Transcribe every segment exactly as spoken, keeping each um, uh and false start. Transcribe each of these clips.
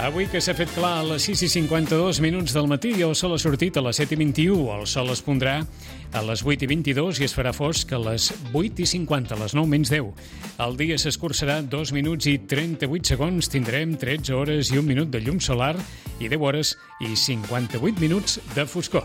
Avui que s'ha fet clar a les sis i cinquanta-dos minuts del matí i el sol ha sortit a les set i vint-i-u. El sol es pondrà a les vuit i vint-i-dos i es farà fosc a les vuit i cinquanta, a les nou menys deu. El dia s'escurçarà dos minuts i trenta-vuit segons. Tindrem tretze hores i un minut de llum solar i deu hores i cinquanta-vuit minuts de foscor.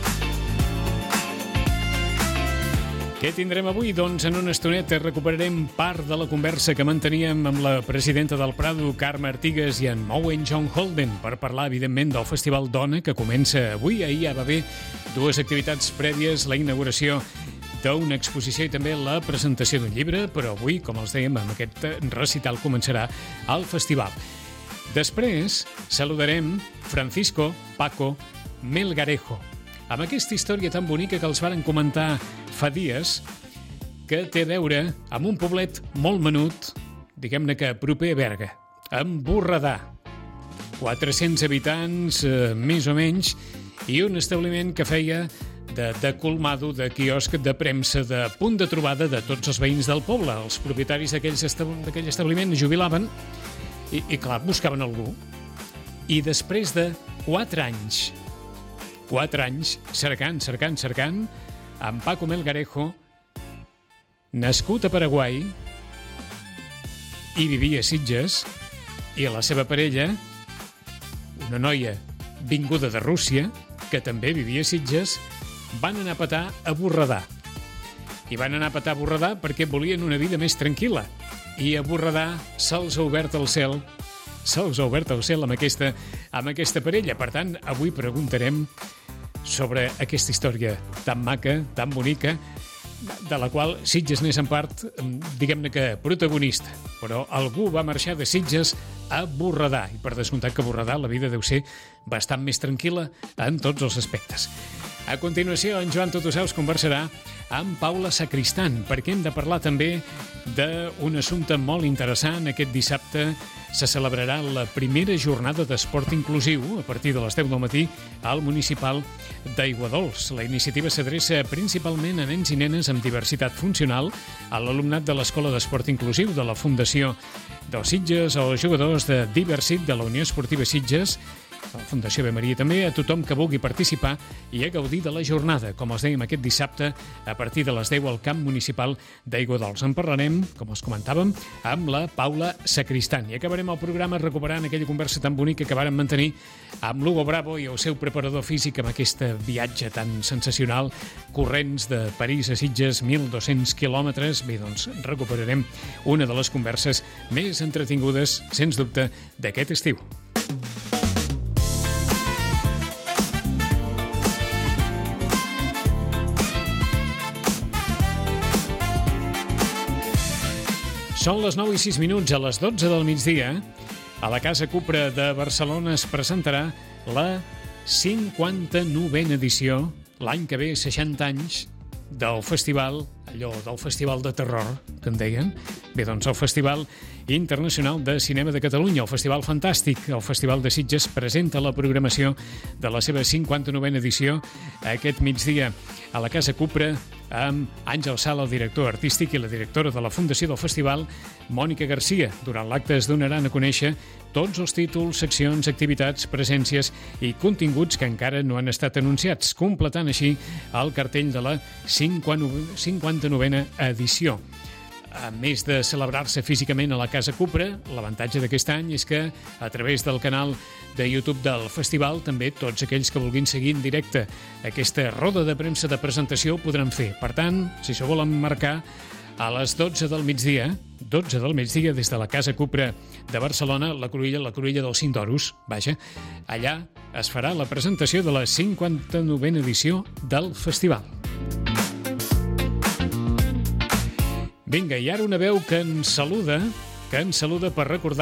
Què tindrem avui? Doncs en una estoneta recuperarem part de la conversa que manteníem amb la presidenta del Prado, Carme Artigas, i en Moen John Holden per parlar, evidentment, del Festival Dona, que comença avui. Ahir ja va haver dues activitats prèvies, la inauguració d'una exposició i també la presentació d'un llibre, però avui, com els dèiem, amb aquest recital començarà el festival. Després saludarem Francisco Paco Melgarejo, amb aquesta història tan bonica que els varen comentar fa dies, que té a veure amb un poblet molt menut, diguem-ne que proper a Berga, amb Borredà. quatre-cents habitants, eh, més o menys, i un establiment que feia de, de colmado, de quiosc, de premsa, de punt de trobada de tots els veïns del poble. Els propietaris d'aquell establiment jubilaven i, i, clar, buscaven algú. I després de quatre anys, quatre anys cercant, cercant, cercant, en Paco Melgarejo, nascut a Paraguai i vivia a Sitges, i la seva parella, una noia vinguda de Rússia, que també vivia a Sitges, van anar a petar a Borredà. I van anar a petar a Borredà perquè volien una vida més tranquil·la. I a Borredà se'ls ha obert el cel, se'ls ha obert el cel amb aquesta, amb aquesta parella. Per tant, avui preguntarem sobre aquesta història tan maca, tan bonica, de la qual Sitges n'és en part, diguem-ne que protagonista. Però algú va marxar de Sitges a Borredà, i per descomptat que a Borredà la vida deu ser bastant més tranquil·la en tots els aspectes. A continuació, en Joan Totosaus conversarà amb Paula Sacristán, perquè hem de parlar també d'un assumpte molt interessant. Aquest dissabte se celebrarà la primera jornada d'esport inclusiu a partir de les deu del matí al municipal d'Aiguadols. La iniciativa s'adreça principalment a nens i nenes amb diversitat funcional, a l'alumnat de l'Escola d'Esport Inclusiu de la Fundació dels Sitges, als jugadors de Diversit de la Unió Esportiva Sitges, a la Fundació Ave Maria també, a tothom que vulgui participar i a gaudir de la jornada, com els dèiem aquest dissabte, a partir de les deu al camp municipal d'Aiguadols. En parlarem, com els comentàvem, amb la Paula Sacristán. I acabarem el programa recuperant aquella conversa tan bonica que vàrem mantenir amb l'Hugo Bravo i el seu preparador físic amb aquest viatge tan sensacional, corrents de París a Sitges, mil dos-cents quilòmetres. Bé, doncs recuperarem una de les converses més entretingudes, sens dubte, d'aquest estiu. Són les nou i sis minuts, a les dotze del migdia. A la Casa Cupra de Barcelona es presentarà la cinquanta-novena edició, l'any que ve seixanta anys, del festival, allò del festival de terror, que en deien. Bé, doncs el Festival Internacional de Cinema de Catalunya, el Festival Fantàstic. El Festival de Sitges presenta la programació de la seva cinquanta-novena edició aquest migdia a la Casa Cupra, amb Àngel Sala, el director artístic, i la directora de la Fundació del Festival, Mònica Garcia. Durant l'acte es donaran a conèixer tots els títols, seccions, activitats, presències i continguts que encara no han estat anunciats, completant així el cartell de la cinquanta-novena edició. A més de celebrar-se físicament a la Casa Cupra, l'avantatge d'aquest any és que a través del canal de YouTube del festival també tots aquells que vulguin seguir en directe aquesta roda de premsa de presentació ho podran fer. Per tant, si s'ho volen marcar, a les dotze del migdia, dotze del migdia des de la Casa Cupra de Barcelona, la Cruïlla, la Cruïlla dels Cinc d'Oros, vaja, allà es farà la presentació de la cinquanta-novena edició del festival. Vinga, i ara una veu que ens saluda, que ens saluda per recordar